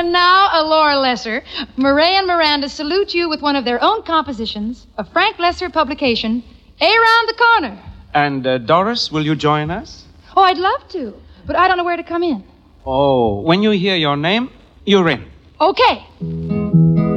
And now, Laura Lesser, Murray and Miranda salute you with one of their own compositions, a Frank Lesser publication, Around the Corner. And Doris, will you join us? Oh, I'd love to, but I don't know where to come in. Oh, when you hear your name, you're in. Okay.